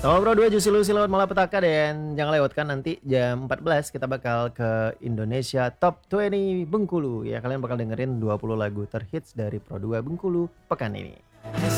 Sama Bro 2 Juicy Lucy lewat Malapetaka dan jangan lewatkan nanti jam 14 kita bakal ke Indonesia Top 20 Bengkulu ya. Kalian bakal dengerin 20 lagu terhits dari Pro 2 Bengkulu pekan ini.